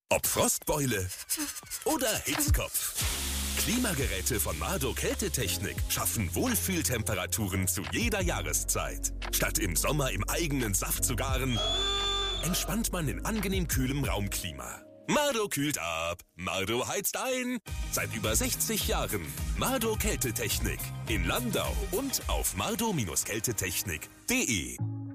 Ob Frostbeule oder Hitzkopf. Klimageräte von Mardo Kältetechnik schaffen Wohlfühltemperaturen zu jeder Jahreszeit. Statt im Sommer im eigenen Saft zu garen, entspannt man in angenehm kühlem Raumklima. Mardo kühlt ab, Mardo heizt ein. Seit über 60 Jahren Mardo Kältetechnik in Landau und auf mardo-kältetechnik.de.